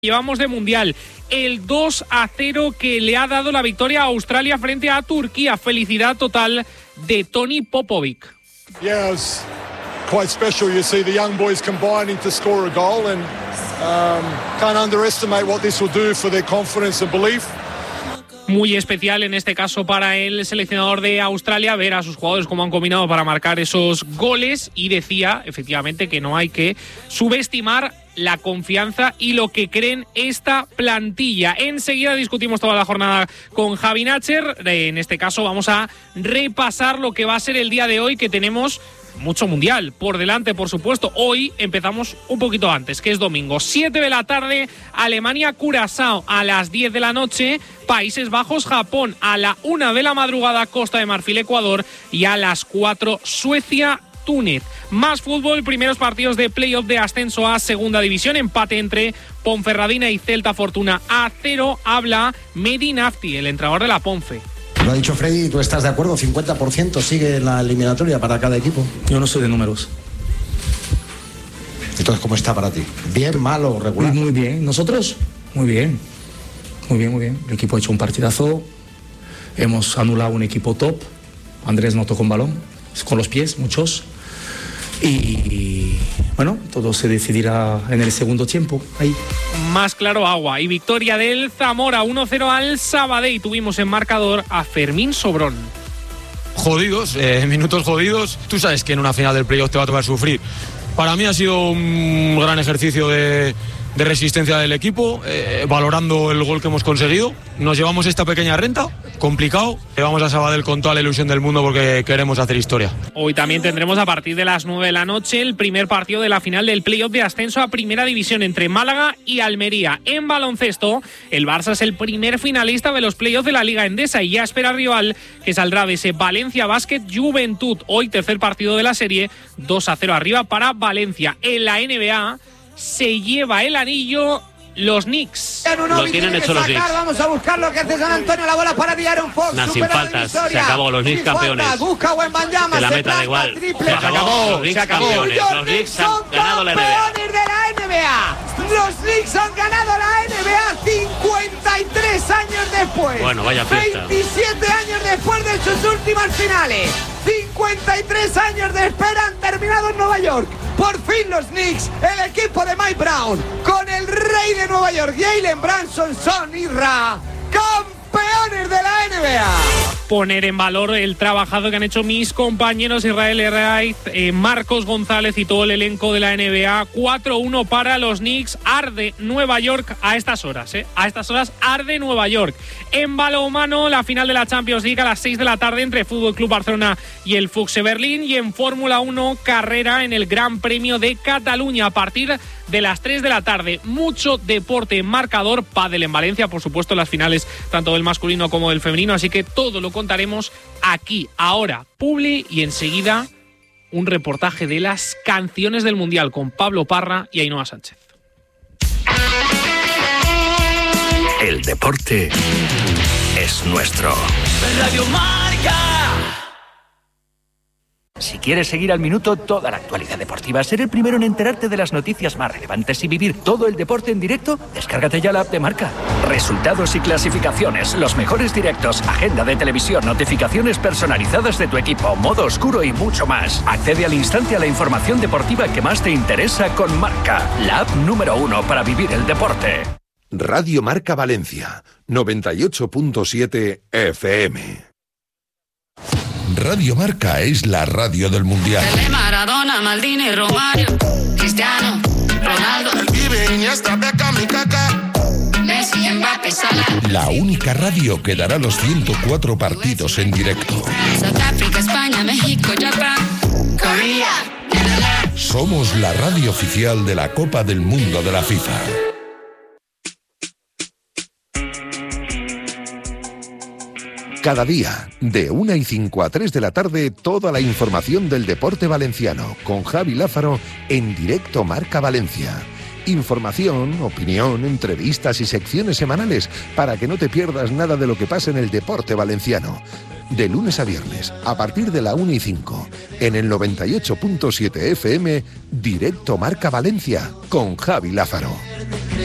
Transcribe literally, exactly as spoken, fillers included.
Llevamos de Mundial, el dos a cero que le ha dado la victoria a Australia frente a Turquía. Felicidad total de Toni Popovic. Yeah, it's quite special. You see the young boys combining to score a goal, and um, can't underestimate what this will do for their confidence and belief. Muy especial en este caso para el seleccionador de Australia ver a sus jugadores cómo han combinado para marcar esos goles, y decía efectivamente que no hay que subestimar la confianza y lo que creen esta plantilla. Enseguida discutimos toda la jornada con Javi Nacher. En este caso vamos a repasar lo que va a ser el día de hoy, que tenemos mucho mundial por delante, por supuesto. Hoy empezamos un poquito antes, que es domingo, siete de la tarde, Alemania-Curazao a las diez de la noche, Países Bajos-Japón a la una de la madrugada, Costa de Marfil-Ecuador, y a las cuatro Suecia-Túnez. Más fútbol, primeros partidos de playoff de ascenso a segunda división, empate entre Ponferradina y Celta Fortuna a cero. Habla Mehdi Nafti, el entrenador de la Ponfe. Lo ha dicho Freddy, ¿tú estás de acuerdo? cincuenta por ciento sigue la eliminatoria para cada equipo. Yo no soy de números. Entonces, ¿cómo está para ti? ¿Bien, malo, regular? Muy, muy bien. ¿Nosotros? Muy bien. Muy bien, muy bien. El equipo ha hecho un partidazo. Hemos anulado un equipo top. Andrés no tocó un balón. Con los pies, muchos. Y bueno, todo se decidirá en el segundo tiempo. Ahí. Más claro agua. Y victoria del Zamora uno cero al Sabadell. Tuvimos en marcador a Fermín Sobrón. Jodidos, eh, minutos jodidos. Tú sabes que en una final del playoff te va a tocar sufrir. Para mí ha sido un gran ejercicio de, de resistencia del equipo, eh, valorando el gol que hemos conseguido. Nos llevamos esta pequeña renta, complicado. Llevamos a Sabadell con toda la ilusión del mundo porque queremos hacer historia. Hoy también tendremos a partir de las nueve de la noche el primer partido de la final del playoff de ascenso a Primera División entre Málaga y Almería. En baloncesto, el Barça es el primer finalista de los playoffs de la Liga Endesa y ya espera rival, que saldrá de ese Valencia Basket Juventud. Hoy tercer partido de la serie, dos a cero arriba para Valencia. En la N B A se lleva el anillo los Knicks. Lo tienen hecho los Knicks. Vamos a buscar lo que hace San Antonio. La bola para Aaron Fox. Nah, sin faltas. Se acabó. Los Knicks campeones. Busca Wembanyama. Se la meta da igual. Se acabó. Los Knicks campeones. Los Knicks han ganado la N B A. Campeones de la N B A. Los Knicks han ganado la N B A cincuenta y tres años después. Bueno, vaya fiesta. veintisiete años después de sus últimas finales. cincuenta y tres años de espera han terminado en Nueva York. Por fin los Knicks, el equipo de Mike Brown, con el rey de Nueva York, Jalen Brunson, son Irra, campeones de la N B A. Poner en valor el trabajo que han hecho mis compañeros Israel Herraiz, eh, Marcos González y todo el elenco de la N B A. cuatro uno para los Knicks. Arde Nueva York a estas horas, ¿eh? A estas horas arde Nueva York. En balonmano, la final de la Champions League a las seis de la tarde entre Fútbol Club Barcelona y el Fuxe Berlín. Y en Fórmula uno, carrera en el Gran Premio de Cataluña a partir de las tres de la tarde. Mucho deporte en marcador. Pádel en Valencia, por supuesto, las finales tanto del masculino como del femenino. Así que todo lo contaremos aquí, ahora, Publi, y enseguida un reportaje de las canciones del Mundial con Pablo Parra y Ainhoa Sánchez. El deporte es nuestro. Radio Marca. Si quieres seguir al minuto toda la actualidad deportiva, ser el primero en enterarte de las noticias más relevantes y vivir todo el deporte en directo, descárgate ya la app de Marca. Resultados y clasificaciones, los mejores directos, agenda de televisión, notificaciones personalizadas de tu equipo, modo oscuro y mucho más. Accede al instante a la información deportiva que más te interesa con Marca, la app número uno para vivir el deporte. Radio Marca Valencia, noventa y ocho punto siete F M. Radio Marca es la radio del Mundial. Maradona, Maldini, Romario, Cristiano, Ronaldo, El Pibe, Iniesta, Beckham y Kaká, Messi, Mbappé, Salah. La única radio que dará los ciento cuatro partidos en directo. Sudáfrica, España, México, Japón, Corea. Somos la radio oficial de la Copa del Mundo de la FIFA. Cada día, de una y cinco a tres de la tarde, toda la información del deporte valenciano, con Javi Lázaro, en directo Marca Valencia. Información, opinión, entrevistas y secciones semanales, para que no te pierdas nada de lo que pasa en el deporte valenciano. De lunes a viernes, a partir de la una y cinco, en el noventa y ocho punto siete F M, directo Marca Valencia, con Javi Lázaro.